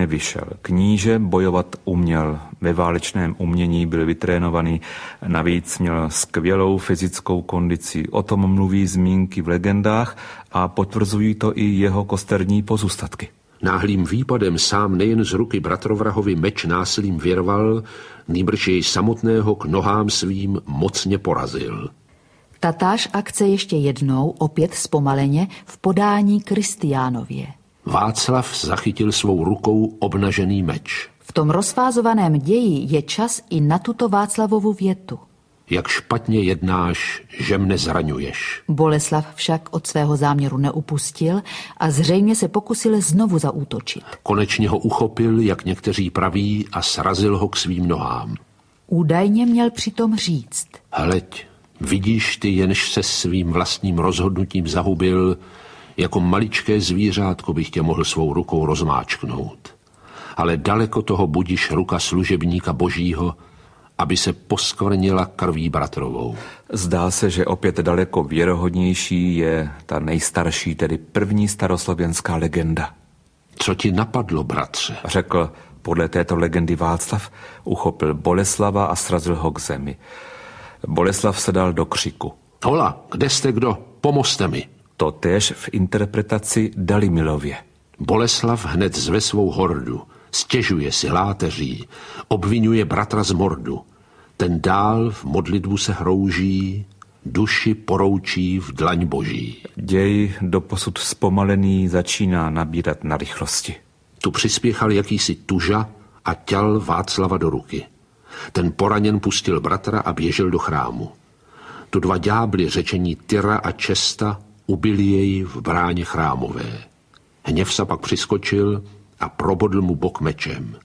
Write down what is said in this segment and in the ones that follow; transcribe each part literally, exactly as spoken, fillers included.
nevyšel. Kníže bojovat uměl, ve válečném umění byl vytrénovaný, navíc měl skvělou fyzickou kondici. O tom mluví zmínky v legendách a potvrzují to i jeho kosterní pozůstatky. Náhlým výpadem sám nejen z ruky bratrovrahovi meč násilím vyrval, nýbrž jej samotného k nohám svým mocně porazil. Tatáž akce ještě jednou, opět zpomaleně, v podání Kristiánově. Václav zachytil svou rukou obnažený meč. V tom rozfázovaném ději je čas i na tuto Václavovu větu. Jak špatně jednáš, že mne zraňuješ. Boleslav však od svého záměru neupustil a zřejmě se pokusil znovu zaútočit. Konečně ho uchopil, jak někteří praví, a srazil ho k svým nohám. Údajně měl přitom říct: Hleď, vidíš ty, jenž se svým vlastním rozhodnutím zahubil, jako maličké zvířátko bych tě mohl svou rukou rozmáčknout. Ale daleko toho budiš ruka služebníka božího, aby se poskvrnila krví bratrovou. Zdá se, že opět daleko věrohodnější je ta nejstarší, tedy první staroslověnská legenda. Co ti napadlo, bratře? Řekl podle této legendy Václav, uchopil Boleslava a srazil ho k zemi. Boleslav se dal do křiku. Hola, kde jste kdo? Pomozte mi. Totéž v interpretaci Dalimilově. Boleslav hned zve svou hordu, stěžuje si, láteří, obvinuje bratra z mordu. Ten dál v modlitbu se hrouží, duši poroučí v dlaň boží. Děj doposud zpomalený začíná nabírat na rychlosti. Tu přispěchal jakýsi tuža a těl Václava do ruky. Ten poraněn pustil bratra a běžel do chrámu. Tu dva ďábli řečení Tyra a Česta ubili jej v bráně chrámové. Hněv se pak přiskočil a probodl mu bok mečem.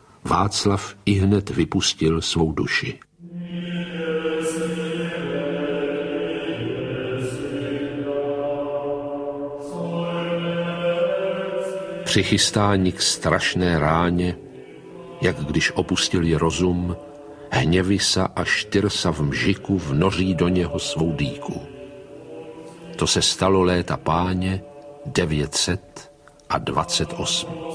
Václav ihned vypustil svou duši. Přichystání k strašné ráně, jak když opustil ji rozum, hněvisa a štyrsa v mžiku vnoří do něho svou dýku. To se stalo léta páně devět set a dvacet osm.